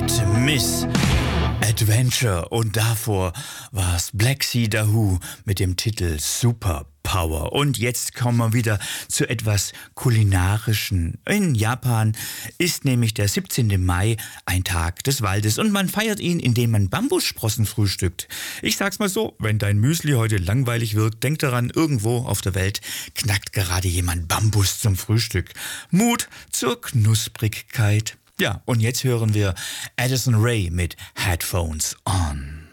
Miss Adventure und davor war es Black Sea Dahoo mit dem Titel Superpower. Und jetzt kommen wir wieder zu etwas Kulinarischen. In Japan ist nämlich der 17. Mai ein Tag des Waldes und man feiert ihn, indem man Bambussprossen frühstückt. Ich sag's mal so, wenn dein Müsli heute langweilig wirkt, denk daran, irgendwo auf der Welt knackt gerade jemand Bambus zum Frühstück. Mut zur Knusprigkeit. Ja, und jetzt hören wir Addison Rae mit Headphones On.